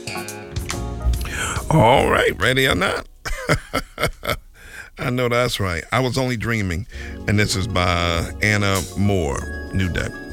All right, ready or not? I know that's right. I Was Only Dreaming, and this is by Anna Moore. New Day.